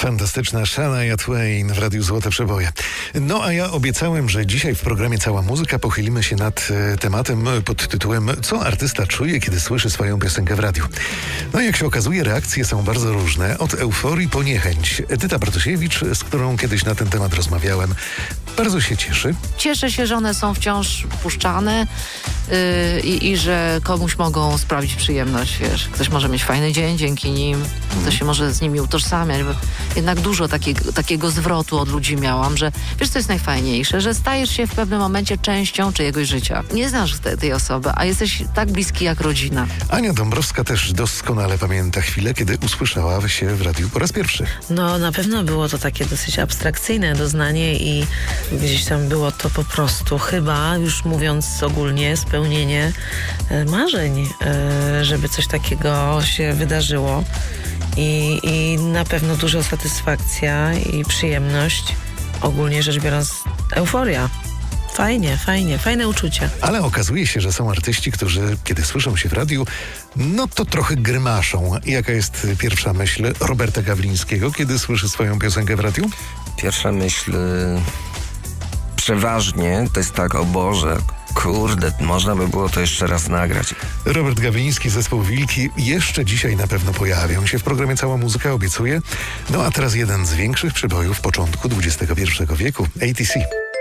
Fantastyczna Shania Twain w Radiu Złote Przeboje. No a ja obiecałem, że dzisiaj w programie Cała Muzyka pochylimy się nad tematem pod tytułem Co artysta czuje, kiedy słyszy swoją piosenkę w radiu? No i jak się okazuje, reakcje są bardzo różne. Od euforii po niechęć. Edyta Bartosiewicz, z którą kiedyś na ten temat rozmawiałem, bardzo się cieszy. Cieszę się, że one są wciąż puszczane i że komuś mogą sprawić przyjemność, wiesz. Ktoś może mieć fajny dzień dzięki nim, ktoś się może z nimi utożsamiać, bo jednak dużo takiego zwrotu od ludzi miałam, że wiesz, co jest najfajniejsze, że stajesz się w pewnym momencie częścią czyjegoś życia. Nie znasz tej osoby, a jesteś tak bliski jak rodzina. Ania Dąbrowska też doskonale pamięta chwilę, kiedy usłyszała się w radiu po raz pierwszy. No, na pewno było to takie dosyć abstrakcyjne doznanie i gdzieś tam było to po prostu chyba, już mówiąc ogólnie, spełnienie marzeń, żeby coś takiego się wydarzyło. I na pewno duża satysfakcja i przyjemność, ogólnie rzecz biorąc euforia. Fajne uczucie. Ale okazuje się, że są artyści, którzy kiedy słyszą się w radiu, no to trochę grymaszą. Jaka jest pierwsza myśl Roberta Gawlińskiego, kiedy słyszy swoją piosenkę w radiu? Pierwsza myśl przeważnie to jest tak, o Boże, kurde, można by było to jeszcze raz nagrać. Robert Gawliński, zespół Wilki jeszcze dzisiaj na pewno pojawią się w programie Cała Muzyka, obiecuję. No a teraz jeden z większych przebojów początku XXI wieku, ATC.